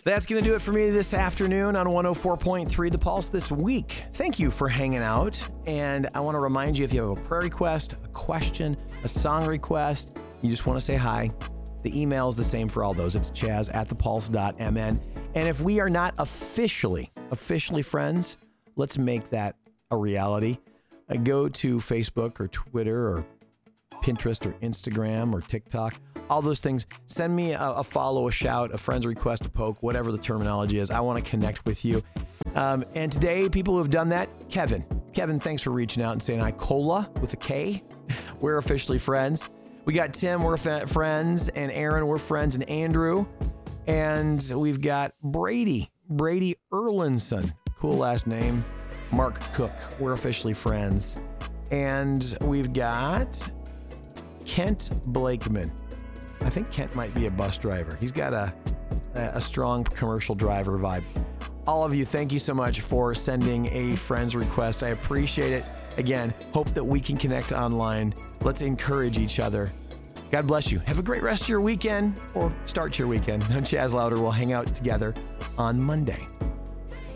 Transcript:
That's going to do it for me this afternoon on 104.3 The Pulse this week. Thank you for hanging out. And I want to remind you, if you have a prayer request, a question, a song request, you just want to say hi, the email is the same for all those. It's chaz@thepulse.mn. And if we are not officially friends, let's make that a reality. Go to Facebook or Twitter or Pinterest or Instagram or TikTok, all those things. Send me a follow, a shout, a friend's request, a poke, whatever the terminology is. I want to connect with you. And today, people who have done that, Kevin, thanks for reaching out and saying hi. Cola with a K. We're officially friends. We got Tim, we're friends, and Aaron, we're friends, and Andrew. And we've got Brady Erlinson, cool last name. Mark Cook, we're officially friends. And we've got Kent Blakeman. I think Kent might be a bus driver. He's got a strong commercial driver vibe. All of you, thank you so much for sending a friend's request. I appreciate it. Again, hope that we can connect online. Let's encourage each other. God bless you. Have a great rest of your weekend, or start your weekend. I'm Chaz Louder. We'll hang out together on Monday.